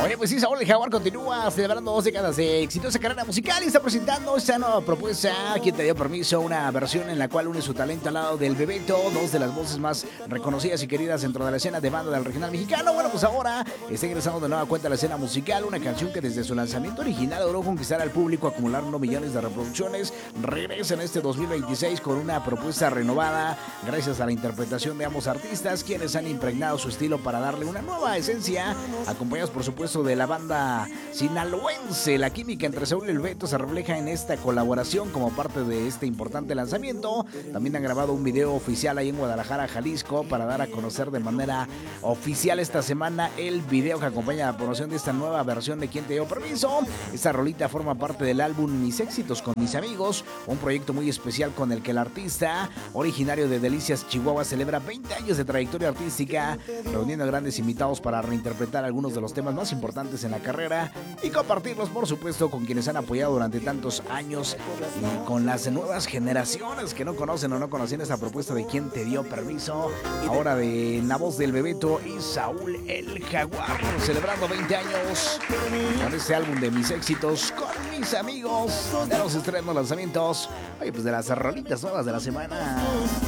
Oye, pues sí, Saúl el Jaguar continúa celebrando 2 décadas de exitosa carrera musical y está presentando esta nueva propuesta. ¿Quién te dio permiso? Una versión en la cual une su talento al lado del Bebeto, dos de las voces más reconocidas y queridas dentro de la escena de banda del regional mexicano. Bueno, pues ahora está ingresando de nueva cuenta a la escena musical, una canción que desde su lanzamiento original logró conquistar al público, acumulando millones de reproducciones. Regresa en este 2026 con una propuesta renovada, gracias a la interpretación de ambos artistas, quienes han impregnado su estilo para darle una nueva esencia, acompañados por supuesto de la banda sinaloense. La química entre Saúl y el Beto se refleja en esta colaboración como parte de este importante lanzamiento. También han grabado un video oficial ahí en Guadalajara, Jalisco, para dar a conocer de manera oficial esta semana el video que acompaña la promoción de esta nueva versión de ¿Quién te dio permiso? Esta rolita forma parte del álbum Mis éxitos con mis amigos, un proyecto muy especial con el que el artista, originario de Delicias, Chihuahua, celebra 20 años de trayectoria artística, reuniendo a grandes invitados para reinterpretar algunos de los temas más importantes en la carrera y compartirlos, por supuesto, con quienes han apoyado durante tantos años y con las nuevas generaciones que no conocen o no conocían esta propuesta de ¿Quién te dio permiso? Ahora de la voz del Bebeto y Saúl el Jaguar, celebrando 20 años con este álbum de Mis éxitos con mis amigos, de los estrenos, lanzamientos, oye, pues de las rolitas nuevas de la semana.